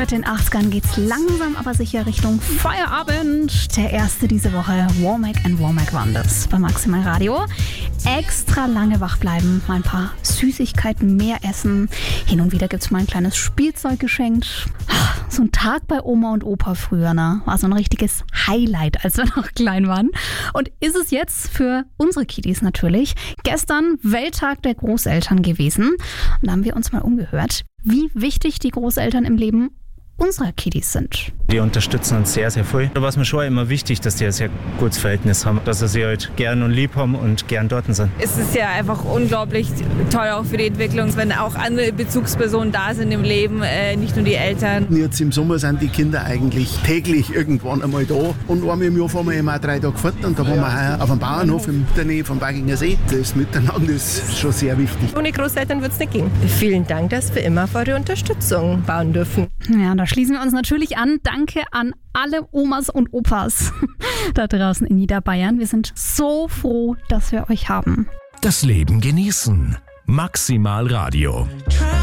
Mit den 80ern geht's langsam aber sicher Richtung Feierabend. Der erste diese Woche, Womack & Womack waren das bei Maximal Radio. Extra lange wach bleiben, mal ein paar Süßigkeiten mehr essen. Hin und wieder gibt's mal ein kleines Spielzeug geschenkt. So ein Tag bei Oma und Opa früher, ne? War so ein richtiges Highlight, als wir noch klein waren. Und ist es jetzt für unsere Kiddies natürlich. Gestern Welttag der Großeltern gewesen. Und da haben wir uns mal umgehört, wie wichtig die Großeltern im Leben unserer Kiddies sind. Die unterstützen uns sehr, sehr viel. Da war es mir schon immer wichtig, dass die ein sehr gutes Verhältnis haben, dass sie halt gern und lieb haben und gern dort sind. Es ist ja einfach unglaublich toll auch für die Entwicklung, wenn auch andere Bezugspersonen da sind im Leben, nicht nur die Eltern. Jetzt im Sommer sind die Kinder eigentlich täglich irgendwann einmal da. Und einmal im Jahr fahren wir immer 3 Tage fort und da waren wir heuer auf dem Bauernhof in der Nähe vom Waginger See. Das Miteinander ist schon sehr wichtig. Ohne Großeltern wird es nicht gehen. Vielen Dank, dass wir immer für eure Unterstützung bauen dürfen. Ja, da schließen wir uns natürlich an. Danke an alle Omas und Opas da draußen in Niederbayern. Wir sind so froh, dass wir euch haben. Das Leben genießen. Maximal Radio.